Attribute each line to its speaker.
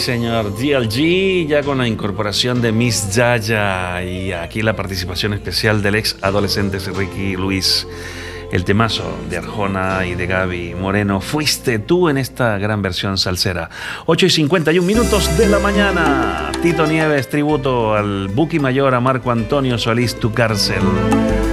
Speaker 1: señor, DLG, ya con la incorporación de Miss Yaya y aquí la participación especial del ex adolescente Ricky Luis. El temazo de Arjona y de Gaby Moreno, Fuiste tú, en esta gran versión salsera. 8:51 de la mañana. Tito Nieves, tributo al Buki Mayor, a Marco Antonio Solís, Tu Cárcel.